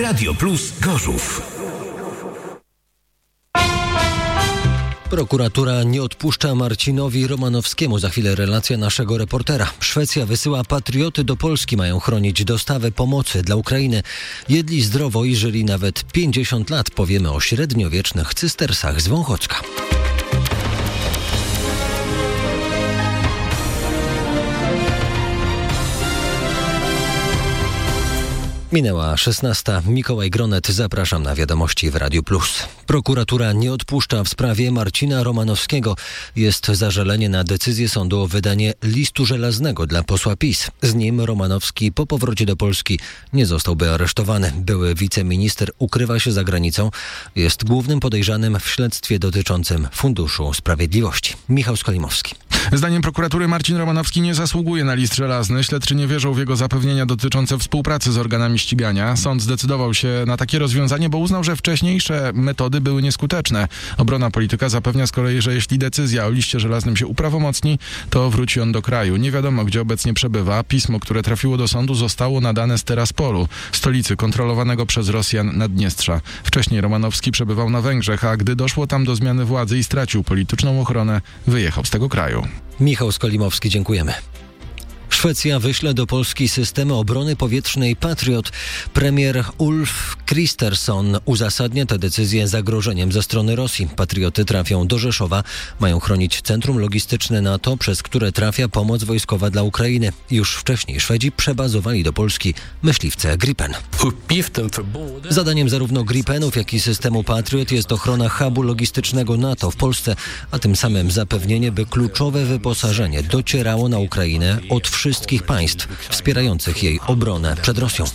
Radio Plus Gorzów. Prokuratura nie odpuszcza Marcinowi Romanowskiemu. Za chwilę relacja naszego reportera. Szwecja wysyła patrioty do Polski. Mają chronić dostawę pomocy dla Ukrainy. Jedli zdrowo i żyli nawet 50 lat. Powiemy o średniowiecznych cystersach z Wąchocka. Minęła 16. Mikołaj Gronet. Zapraszam na wiadomości w Radiu Plus. Prokuratura nie odpuszcza w sprawie Marcina Romanowskiego. Jest zażalenie na decyzję sądu o wydanie listu żelaznego dla posła PiS. Z nim Romanowski po powrocie do Polski nie zostałby aresztowany. Były wiceminister ukrywa się za granicą. Jest głównym podejrzanym w śledztwie dotyczącym Funduszu Sprawiedliwości. Michał Skolimowski. Zdaniem prokuratury Marcin Romanowski nie zasługuje na list żelazny. Śledczy nie wierzą w jego zapewnienia dotyczące współpracy z organami ścigania. Sąd zdecydował się na takie rozwiązanie, bo uznał, że wcześniejsze metody były nieskuteczne. Obrona polityka zapewnia z kolei, że jeśli decyzja o liście żelaznym się uprawomocni, to wróci on do kraju. Nie wiadomo, gdzie obecnie przebywa. Pismo, które trafiło do sądu, zostało nadane z Tiraspolu, stolicy kontrolowanego przez Rosjan Naddniestrza. Wcześniej Romanowski przebywał na Węgrzech, a gdy doszło tam do zmiany władzy i stracił polityczną ochronę, wyjechał z tego kraju. Michał Skolimowski, dziękujemy. Szwecja wyśle do Polski systemy obrony powietrznej Patriot. Premier Ulf Kristersson uzasadnia tę decyzję zagrożeniem ze strony Rosji. Patrioty trafią do Rzeszowa. Mają chronić centrum logistyczne NATO, przez które trafia pomoc wojskowa dla Ukrainy. Już wcześniej Szwedzi przebazowali do Polski myśliwce Gripen. Zadaniem zarówno Gripenów, jak i systemu Patriot jest ochrona hubu logistycznego NATO w Polsce, a tym samym zapewnienie, by kluczowe wyposażenie docierało na Ukrainę od wszystkich państw wspierających jej obronę przed Rosją.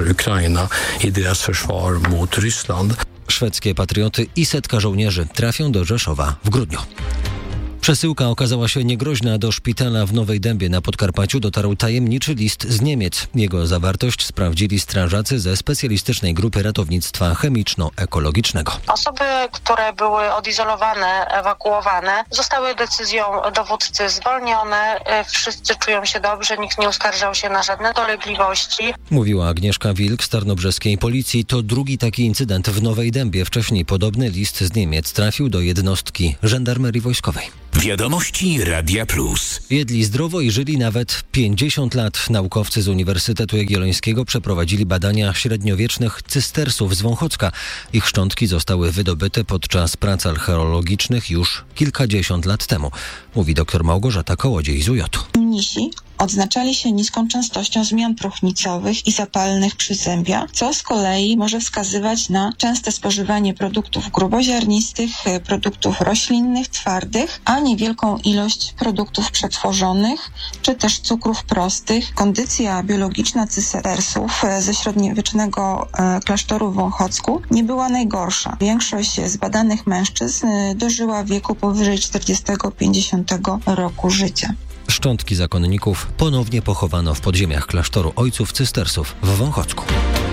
Szwedzkie patrioty i setka żołnierzy trafią do Rzeszowa w grudniu. Przesyłka okazała się niegroźna. Do szpitala w Nowej Dębie na Podkarpaciu dotarł tajemniczy list z Niemiec. Jego zawartość sprawdzili strażacy ze specjalistycznej grupy ratownictwa chemiczno-ekologicznego. Osoby, które były odizolowane, ewakuowane, zostały decyzją dowódcy zwolnione. Wszyscy czują się dobrze, nikt nie uskarżał się na żadne dolegliwości. Mówiła Agnieszka Wilk z tarnobrzeskiej policji. To drugi taki incydent w Nowej Dębie. Wcześniej podobny list z Niemiec trafił do jednostki żandarmerii wojskowej. Wiadomości Radia Plus. Jedli zdrowo i żyli nawet 50 lat. Naukowcy z Uniwersytetu Jagiellońskiego przeprowadzili badania średniowiecznych cystersów z Wąchocka. Ich szczątki zostały wydobyte podczas prac archeologicznych już kilkadziesiąt lat temu, mówi dr Małgorzata Kołodziej z UJ-u. Mnisi odznaczali się niską częstością zmian próchnicowych i zapalnych przyzębia, co z kolei może wskazywać na częste spożywanie produktów gruboziarnistych, produktów roślinnych, twardych, a niewielką ilość produktów przetworzonych, czy też cukrów prostych. Kondycja biologiczna cystersów ze średniowiecznego klasztoru w Wąchocku nie była najgorsza. Większość z badanych mężczyzn dożyła wieku powyżej 40-50 roku życia. Szczątki zakonników ponownie pochowano w podziemiach klasztoru ojców cystersów w Wąchocku.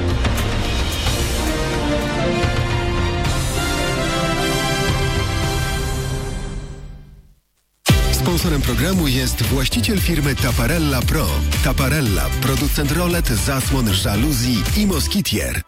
Sponsorem programu jest właściciel firmy Taparella Pro. Taparella, producent rolet, zasłon, żaluzji i moskitier.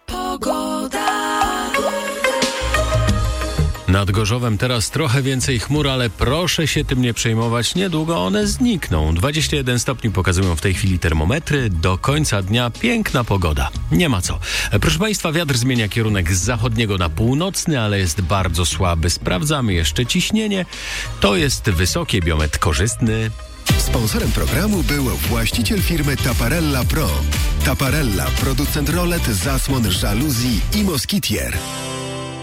Nad Gorzowem teraz trochę więcej chmur, ale proszę się tym nie przejmować, niedługo one znikną. 21 stopni pokazują w tej chwili termometry, do końca dnia piękna pogoda. Nie ma co. Proszę Państwa, wiatr zmienia kierunek z zachodniego na północny, ale jest bardzo słaby. Sprawdzamy jeszcze ciśnienie. To jest wysokie, biometr korzystny. Sponsorem programu był właściciel firmy Taparella Pro. Taparella, producent rolet, zasłon, żaluzji i moskitier.